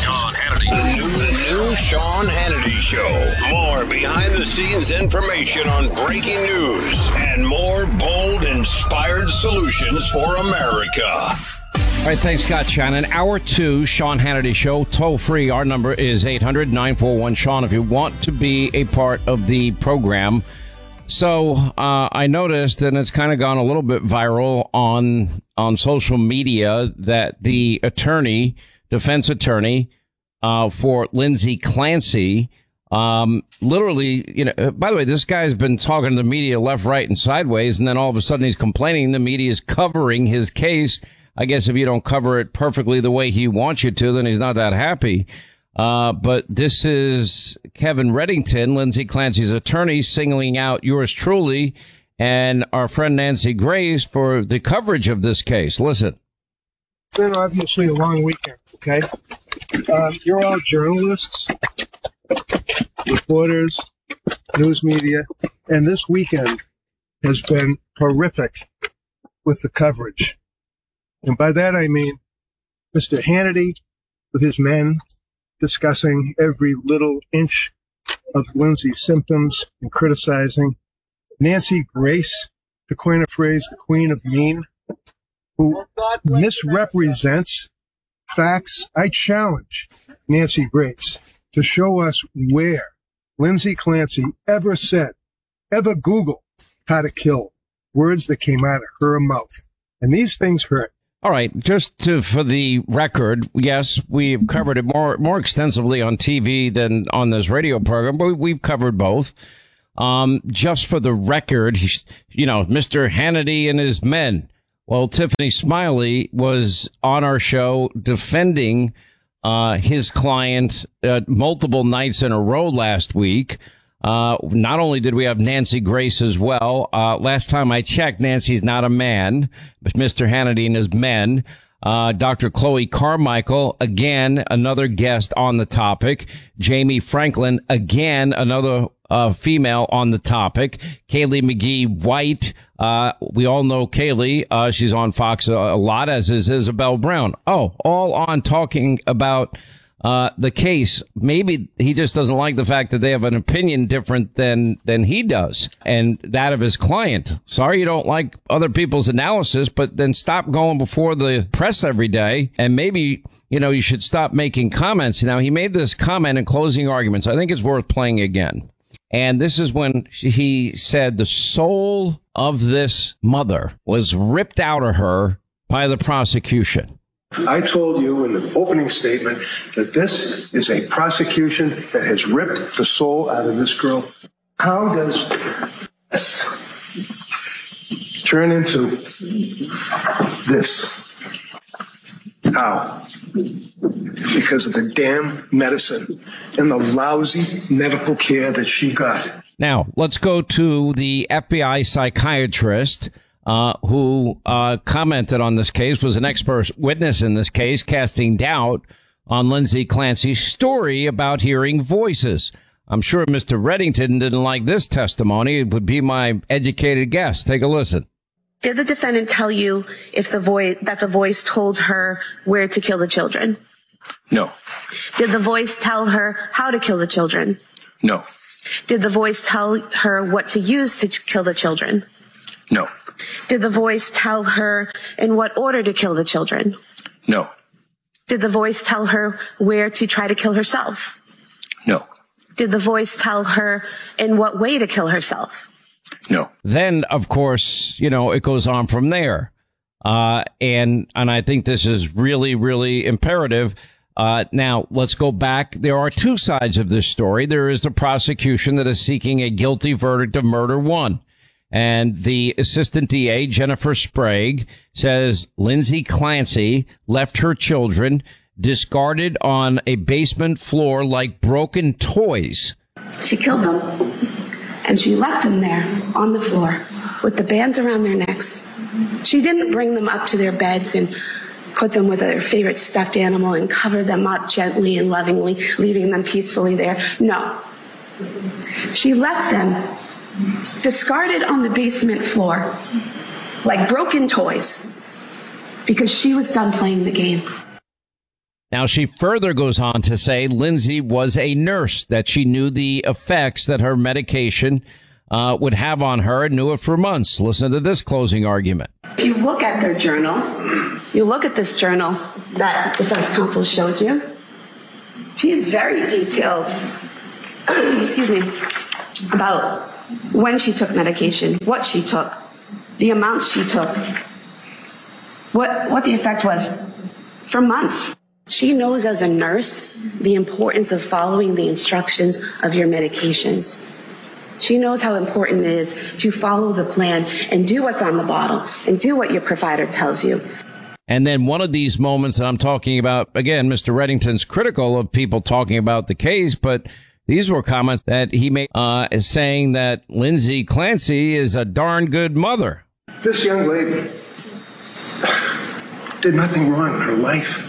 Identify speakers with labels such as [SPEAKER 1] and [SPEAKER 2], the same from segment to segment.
[SPEAKER 1] Sean Hannity. The new Sean Hannity Show. More behind-the-scenes information on breaking news and more bold, inspired solutions for America.
[SPEAKER 2] All right, thanks, Scott Shannon. Hour 2, Sean Hannity Show, toll free. Our number is 800-941-SEAN if you want to be a part of the program. So I noticed, and it's kind of gone a little bit viral on social media, that the defense attorney for Lindsay Clancy, literally, by the way, this guy's been talking to the media left, right, and sideways, and then all of a sudden he's complaining the media is covering his case. I guess if you don't cover it perfectly the way he wants you to, then he's not that happy. But this is Kevin Reddington, Lindsay Clancy's attorney, singling out yours truly and our friend Nancy Grace for the coverage of this case. Listen.
[SPEAKER 3] It's been obviously a long weekend, okay? You're all journalists, reporters, news media, and this weekend has been horrific with the coverage. And by that I mean Mr. Hannity with his men discussing every little inch of Lindsay's symptoms and criticizing. Nancy Grace, to coin a phrase, the queen of mean, who misrepresents facts. I challenge Nancy Grace to show us where Lindsay Clancy ever Googled how to kill, words that came out of her mouth. And these things hurt.
[SPEAKER 2] All right, for the record, yes, we've covered it more extensively on TV than on this radio program, but we've covered both. Just for the record, Mr. Hannity and his men. Well, Tiffany Smiley was on our show defending his client multiple nights in a row last week. Not only did we have Nancy Grace as well. Last time I checked, Nancy's not a man, but Mr. Hannity and his men. Dr. Chloe Carmichael, again, another guest on the topic. Jamie Franklin, again, another female on the topic. Kaylee McGee White. We all know Kaylee. She's on Fox a lot, as is Isabel Brown. Oh, all on talking about the case. Maybe he just doesn't like the fact that they have an opinion different than he does, and that of his client. Sorry you don't like other people's analysis, but then stop going before the press every day, and maybe, you should stop making comments. Now, he made this comment in closing arguments. I think it's worth playing again. And this is when he said the soul of this mother was ripped out of her by the prosecution.
[SPEAKER 3] I told you in the opening statement that this is a prosecution that has ripped the soul out of this girl. How does this turn into this? How? Because of the damn medicine and the lousy medical care that she got.
[SPEAKER 2] Now, let's go to the FBI psychiatrist who commented on this case, was an expert witness in this case, casting doubt on Lindsay Clancy's story about hearing voices. I'm sure Mr. Reddington didn't like this testimony. It would be my educated guess. Take a listen.
[SPEAKER 4] Did the defendant tell you if the voice told her where to kill the children?
[SPEAKER 5] No.
[SPEAKER 4] Did the voice tell her how to kill the children?
[SPEAKER 5] No.
[SPEAKER 4] Did the voice tell her what to use to kill the children?
[SPEAKER 5] No.
[SPEAKER 4] Did the voice tell her in what order to kill the children?
[SPEAKER 5] No.
[SPEAKER 4] Did the voice tell her where to try to kill herself?
[SPEAKER 5] No.
[SPEAKER 4] Did the voice tell her in what way to kill herself?
[SPEAKER 5] No.
[SPEAKER 2] Then, of course, it goes on from there. And I think this is really, really imperative. Now, let's go back. There are two sides of this story. There is the prosecution that is seeking a guilty verdict of murder one. And the assistant DA, Jennifer Sprague, says Lindsay Clancy left her children discarded on a basement floor like broken toys.
[SPEAKER 4] She killed them, and she left them there on the floor with the bands around their necks. She didn't bring them up to their beds and put them with their favorite stuffed animal and cover them up gently and lovingly, leaving them peacefully there. No. She left them discarded on the basement floor like broken toys because she was done playing the game.
[SPEAKER 2] Now, she further goes on to say Lindsay was a nurse, that she knew the effects that her medication would have on her and knew it for months. Listen to this closing argument.
[SPEAKER 4] If you look at their journal, you look at this journal that defense counsel showed you, she's very detailed, excuse me, about when she took medication, what she took, the amounts she took, what the effect was for months. She knows as a nurse the importance of following the instructions of your medications. She knows how important it is to follow the plan and do what's on the bottle and do what your provider tells you.
[SPEAKER 2] And then one of these moments that I'm talking about, again, Mr. Reddington's critical of people talking about the case, but these were comments that he made saying that Lindsay Clancy is a darn good mother.
[SPEAKER 3] This young lady did nothing wrong in her life.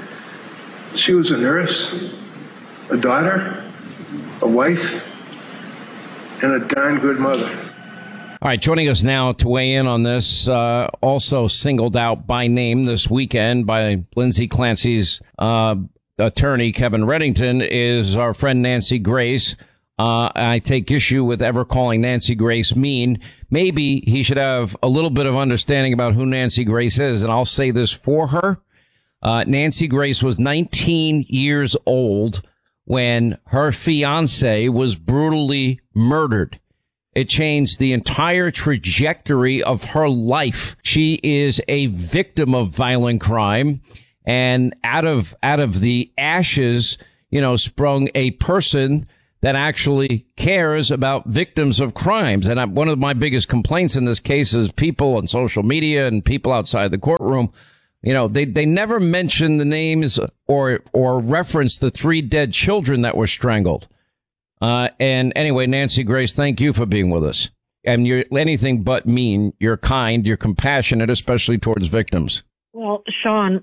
[SPEAKER 3] She was a nurse, a daughter, a wife, and a darn good mother.
[SPEAKER 2] All right, joining us now to weigh in on this, also singled out by name this weekend by Lindsay Clancy's attorney, Kevin Reddington, is our friend Nancy Grace. I take issue with ever calling Nancy Grace mean. Maybe he should have a little bit of understanding about who Nancy Grace is, and I'll say this for her. Nancy Grace was 19 years old when her fiance was brutally murdered. It changed the entire trajectory of her life. She is a victim of violent crime, and out of the ashes, sprung a person that actually cares about victims of crimes. And one of my biggest complaints in this case is people on social media and people outside the courtroom. They never mention the names or reference the 3 dead children that were strangled. And anyway, Nancy Grace, thank you for being with us. And you're anything but mean. You're kind. You're compassionate, especially towards victims.
[SPEAKER 6] Well, Sean,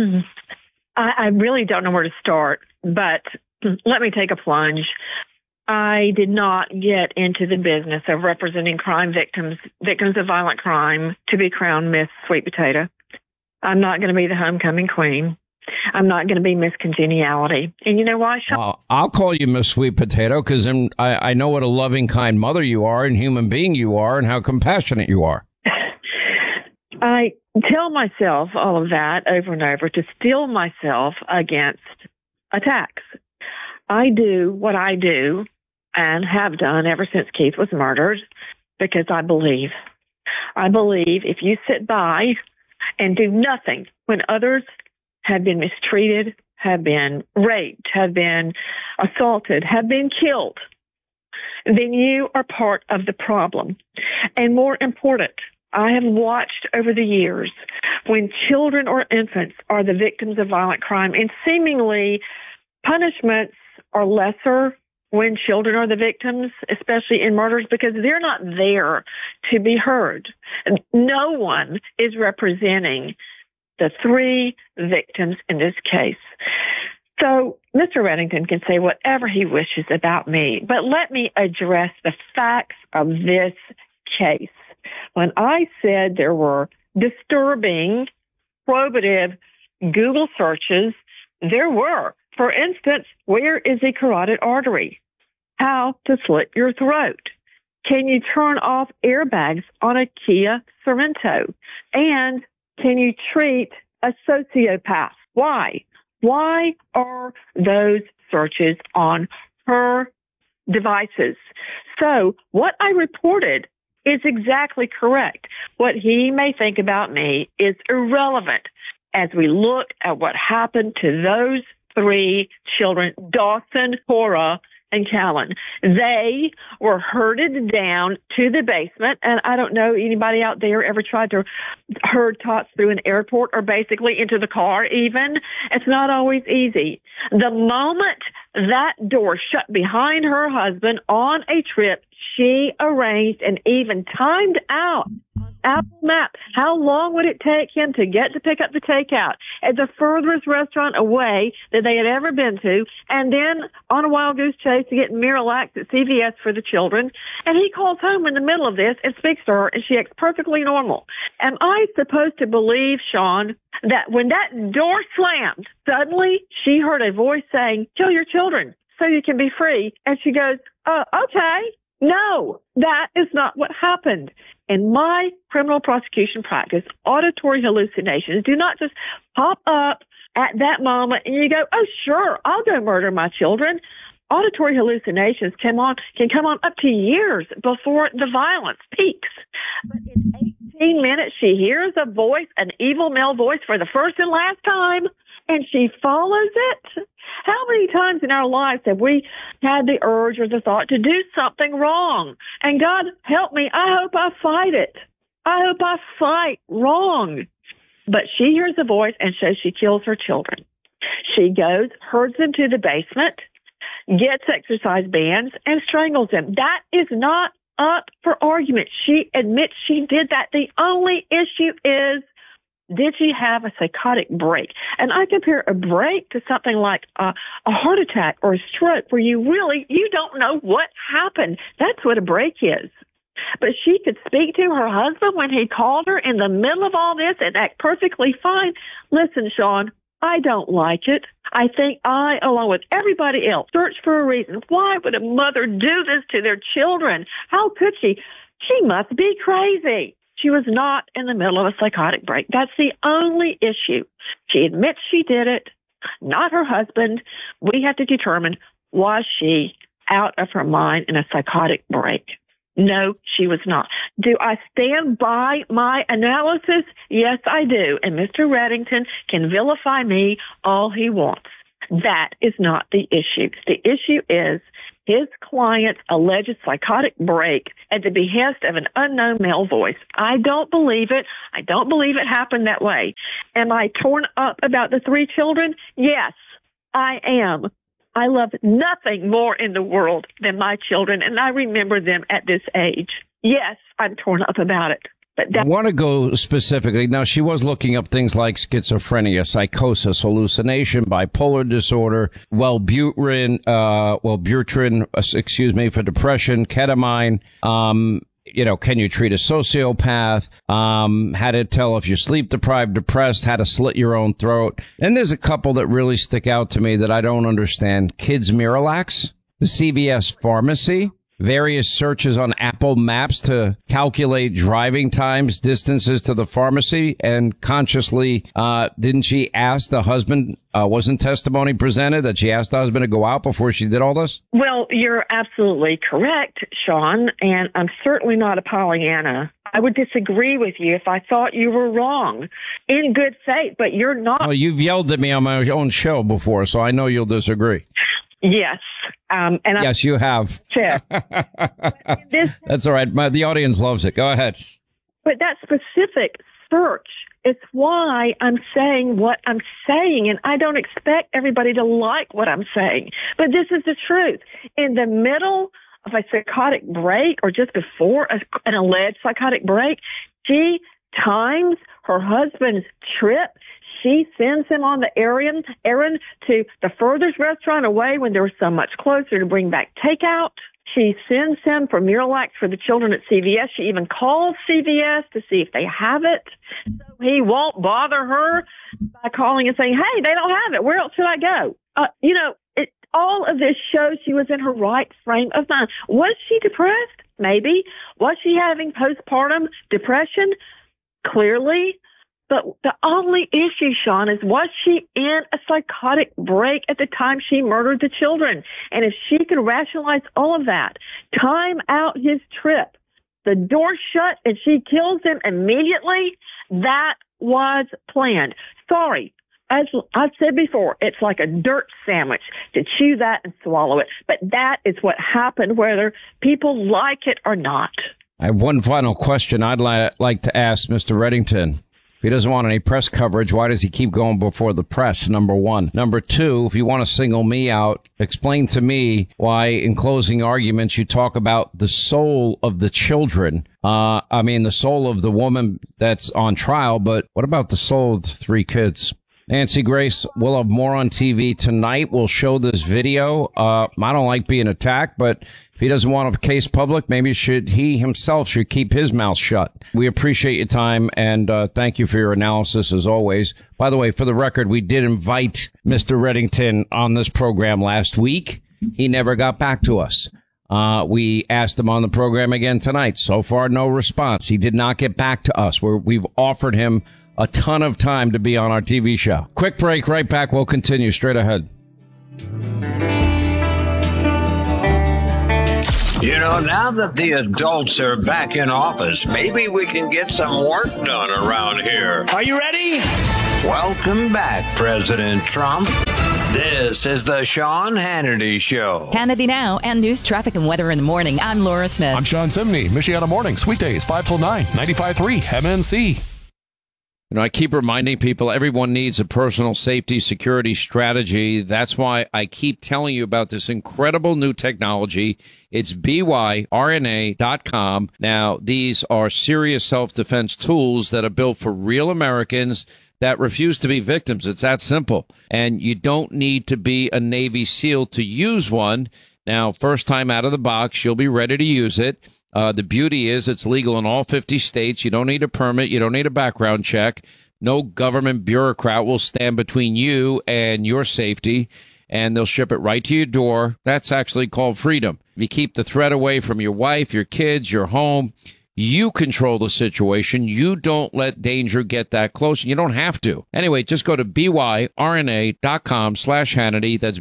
[SPEAKER 6] I really don't know where to start, but let me take a plunge. I did not get into the business of representing crime victims of violent crime, to be crowned Miss Sweet Potato. I'm not going to be the homecoming queen. I'm not going to be Miss Congeniality. And you know why, Sean?
[SPEAKER 2] I'll call you Miss Sweet Potato because I know what a loving, kind mother you are and human being you are and how compassionate you are.
[SPEAKER 6] I tell myself all of that over and over to steel myself against attacks. I do what I do and have done ever since Keith was murdered because I believe if you sit by and do nothing when others have been mistreated, have been raped, have been assaulted, have been killed, then you are part of the problem. And more important, I have watched over the years when children or infants are the victims of violent crime, and seemingly punishments are lesser when children are the victims, especially in murders, because they're not there to be heard. No one is representing the 3 victims in this case. So Mr. Reddington can say whatever he wishes about me, but let me address the facts of this case. When I said there were disturbing, probative Google searches, there were. For instance, where is the carotid artery? How to slit your throat? Can you turn off airbags on a Kia Sorento? And can you treat a sociopath? Why? Why are those searches on her devices? So what I reported is exactly correct. What he may think about me is irrelevant as we look at what happened to those 3 children, Dawson, Cora, and Callan. They were herded down to the basement, and I don't know anybody out there ever tried to herd tots through an airport or basically into the car even. It's not always easy. The moment that door shut behind her husband on a trip she arranged and even timed out on Apple Maps. How long would it take him to get to pick up the takeout at the furthest restaurant away that they had ever been to, and then on a wild goose chase to get Miralax at CVS for the children? And he calls home in the middle of this and speaks to her, and she acts perfectly normal. Am I supposed to believe, Sean, that when that door slammed, suddenly she heard a voice saying, "Kill your children so you can be free"? And she goes, okay. No, that is not what happened. In my criminal prosecution practice, auditory hallucinations do not just pop up at that moment and you go, "Oh, sure, I'll go murder my children." Auditory hallucinations can come on up to years before the violence peaks. But in 18 minutes, she hears a voice, an evil male voice, for the first and last time, and she follows it. How many times in our lives have we had the urge or the thought to do something wrong? And God help me, I hope I fight it. I hope I fight wrong. But she hears a voice, and so she kills her children. She goes, herds them to the basement, gets exercise bands, and strangles them. That is not up for argument. She admits she did that. The only issue is, did she have a psychotic break? And I compare a break to something like a heart attack or a stroke, where you don't know what happened. That's what a break is. But she could speak to her husband when he called her in the middle of all this and act perfectly fine. Listen, Sean, I don't like it. I think I, along with everybody else, search for a reason. Why would a mother do this to their children? How could she? She must be crazy. She was not in the middle of a psychotic break. That's the only issue. She admits she did it, not her husband. We have to determine, was she out of her mind in a psychotic break? No, she was not. Do I stand by my analysis? Yes, I do. And Mr. Reddington can vilify me all he wants. That is not the issue. The issue is his client's alleged psychotic break at the behest of an unknown male voice. I don't believe it. I don't believe it happened that way. Am I torn up about the 3 children? Yes, I am. I love nothing more in the world than my children, and I remember them at this age. Yes, I'm torn up about it. But
[SPEAKER 2] I want to go specifically. Now, she was looking up things like schizophrenia, psychosis, hallucination, bipolar disorder, Wellbutrin, for depression, ketamine. Can you treat a sociopath? How to tell if you're sleep deprived, depressed, how to slit your own throat. And there's a couple that really stick out to me that I don't understand. Kids Miralax, the CVS pharmacy, various searches on Apple Maps to calculate driving times, distances to the pharmacy, and consciously, didn't she ask the husband, wasn't testimony presented that she asked the husband to go out before she did all this?
[SPEAKER 6] Well, you're absolutely correct, Sean, and I'm certainly not a Pollyanna. I would disagree with you if I thought you were wrong in good faith, but you're not.
[SPEAKER 2] Well, you've yelled at me on my own show before, so I know you'll disagree.
[SPEAKER 6] Yes.
[SPEAKER 2] Yes, you have. That's all right. The audience loves it. Go ahead.
[SPEAKER 6] But that specific search, it's why I'm saying what I'm saying, and I don't expect everybody to like what I'm saying. But this is the truth. In the middle of a psychotic break, or just before an alleged psychotic break, she times her husband's trip. She sends him on the errand to the furthest restaurant away when they were so much closer to bring back takeout. She sends him for Miralax for the children at CVS. She even calls CVS to see if they have it. So he won't bother her by calling and saying, "Hey, they don't have it. Where else should I go?" All of this shows she was in her right frame of mind. Was she depressed? Maybe. Was she having postpartum depression? Clearly. But the only issue, Sean, is was she in a psychotic break at the time she murdered the children? And if she could rationalize all of that, time out his trip, the door shut, and she kills him immediately, that was planned. Sorry. As I've said before, it's like a dirt sandwich to chew that and swallow it. But that is what happened, whether people like it or not.
[SPEAKER 2] I have one final question I'd like to ask Mr. Reddington. If he doesn't want any press coverage, why does he keep going before the press? Number one. Number two, if you want to single me out, explain to me why in closing arguments you talk about the soul of the children I mean, the soul of the woman that's on trial, but what about the soul of the 3 kids? Nancy Grace, we'll have more on TV tonight. We'll show this video. I don't like being attacked, but if he doesn't want a case public, maybe he himself should keep his mouth shut. We appreciate your time, and thank you for your analysis as always. By the way, for the record, we did invite Mr. Reddington on this program last week. He never got back to us. We asked him on the program again tonight. So far, no response. He did not get back to us. We've offered him a ton of time to be on our TV show. Quick break, right back. We'll continue straight ahead.
[SPEAKER 1] You know, now that the adults are back in office, maybe we can get some work done around here.
[SPEAKER 7] Are you ready?
[SPEAKER 1] Welcome back, President Trump. This is the Sean Hannity Show.
[SPEAKER 8] Hannity Now and news, traffic, and weather in the morning. I'm Laura Smith.
[SPEAKER 9] I'm Sean Simney. Michiana Mornings, weekdays, 5 till 9, 95.3 MNC.
[SPEAKER 2] You know, I keep reminding people everyone needs a personal safety security strategy. That's why I keep telling you about this incredible new technology. It's byrna.com. Now, these are serious self-defense tools that are built for real Americans that refuse to be victims. It's that simple. And you don't need to be a Navy SEAL to use one. Now, first time out of the box, you'll be ready to use it. The beauty is it's legal in all 50 states. You don't need a permit. You don't need a background check. No government bureaucrat will stand between you and your safety, and they'll ship it right to your door. That's actually called freedom. If you keep the threat away from your wife, your kids, your home, you control the situation. You don't let danger get that close. You don't have to. Anyway, just go to byrna.com/Hannity. That's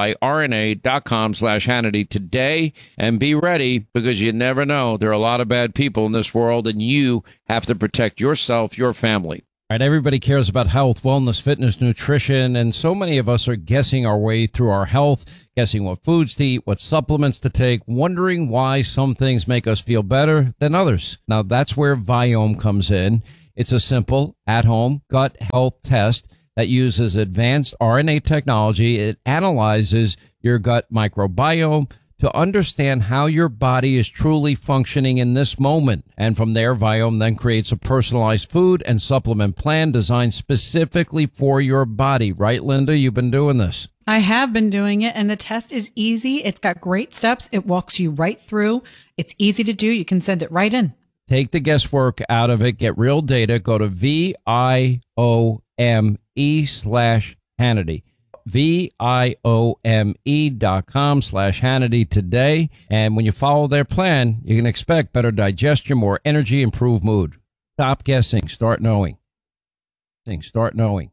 [SPEAKER 2] byrna.com/Hannity today, and be ready, because you never know. There are a lot of bad people in this world, and you have to protect yourself, your family. All right, everybody cares about health, wellness, fitness, nutrition, and so many of us are guessing our way through our health, guessing what foods to eat, what supplements to take, wondering why some things make us feel better than others. Now, that's where Viome comes in. It's a simple, at-home gut health test that uses advanced RNA technology. It analyzes your gut microbiome to understand how your body is truly functioning in this moment. And from there, Viome then creates a personalized food and supplement plan designed specifically for your body. Right, Linda? You've been doing this.
[SPEAKER 10] I have been doing it, and the test is easy. It's got great steps. It walks you right through. It's easy to do. You can send it right in.
[SPEAKER 2] Take the guesswork out of it. Get real data. Go to VIOME/Hannity. VIOME.com/Hannity today. And when you follow their plan, you can expect better digestion, more energy, improved mood. Stop guessing. Start knowing. Start knowing.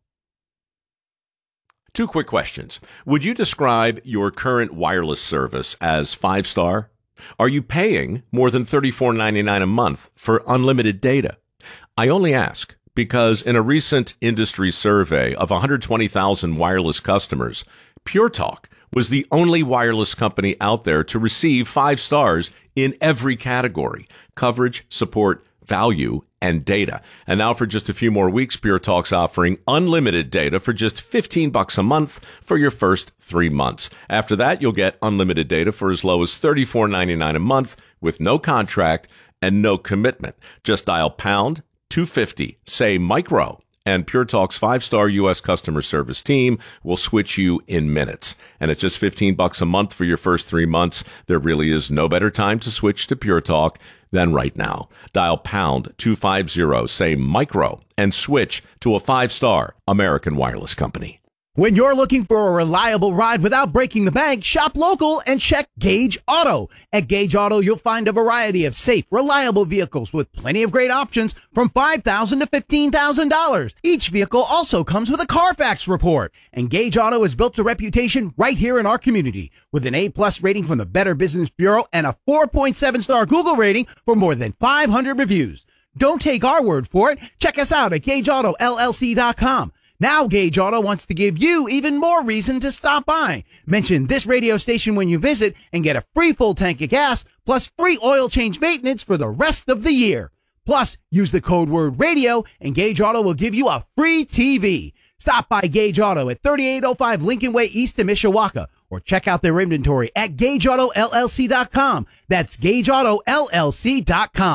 [SPEAKER 9] 2 quick questions. Would you describe your current wireless service as 5-star? Are you paying more than $34.99 a month for unlimited data? I only ask because in a recent industry survey of 120,000 wireless customers, Pure Talk was the only wireless company out there to receive 5 stars in every category: coverage, support, value, and data. And now for just a few more weeks, Pure Talk's offering unlimited data for just $15 a month for your first 3 months. After that, you'll get unlimited data for as low as $34.99 a month with no contract and no commitment. Just dial pound 250, say micro, and Pure Talk's 5-star U.S. customer service team will switch you in minutes. And at just $15 a month for your first 3 months, there really is no better time to switch to Pure Talk than right now. Dial pound 250, say micro, and switch to a 5-star American wireless company.
[SPEAKER 7] When you're looking for a reliable ride without breaking the bank, shop local and check Gage Auto. At Gage Auto, you'll find a variety of safe, reliable vehicles with plenty of great options from $5,000 to $15,000. Each vehicle also comes with a Carfax report. And Gage Auto has built a reputation right here in our community with an A+ rating from the Better Business Bureau and a 4.7-star Google rating for more than 500 reviews. Don't take our word for it. Check us out at GageAutoLLC.com. Now Gage Auto wants to give you even more reason to stop by. Mention this radio station when you visit and get a free full tank of gas plus free oil change maintenance for the rest of the year. Plus, use the code word radio and Gage Auto will give you a free TV. Stop by Gage Auto at 3805 Lincoln Way East in Mishawaka or check out their inventory at GageAutoLLC.com. That's GageAutoLLC.com.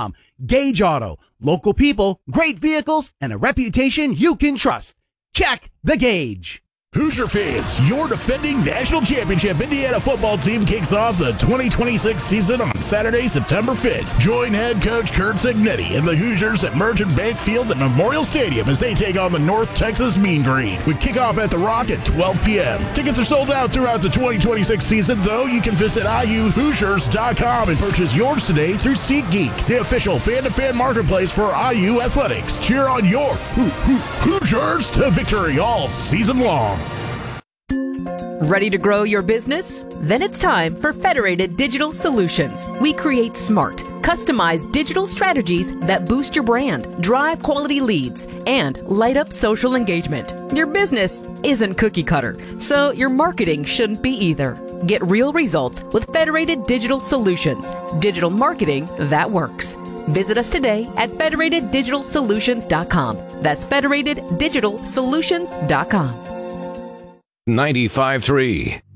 [SPEAKER 7] Gage Auto. Local people, great vehicles, and a reputation you can trust. Check the Gage.
[SPEAKER 11] Hoosier fans, your defending national championship Indiana football team kicks off the 2026 season on Saturday, September 5th. Join head coach Kurt Signetti and the Hoosiers at Merchant Bank Field at Memorial Stadium as they take on the North Texas Mean Green, with kickoff at the Rock at 12 p.m. Tickets are sold out throughout the 2026 season, though you can visit IUHoosiers.com and purchase yours today through SeatGeek, the official fan-to-fan marketplace for IU Athletics. Cheer on your Hoosiers to victory all season long.
[SPEAKER 12] Ready to grow your business? Then it's time for Federated Digital Solutions. We create smart, customized digital strategies that boost your brand, drive quality leads, and light up social engagement. Your business isn't cookie cutter, so your marketing shouldn't be either. Get real results with Federated Digital Solutions. Digital marketing that works. Visit us today at federateddigitalsolutions.com. That's federateddigitalsolutions.com.
[SPEAKER 1] 95.3